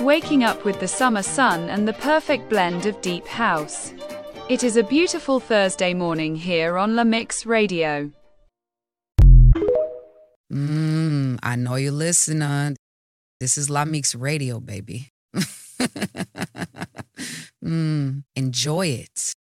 waking up with the summer sun and the perfect blend of deep house. It is a beautiful Thursday morning here on La Mix Radio. I know you're listening. This is La Mix Radio, baby. Enjoy it.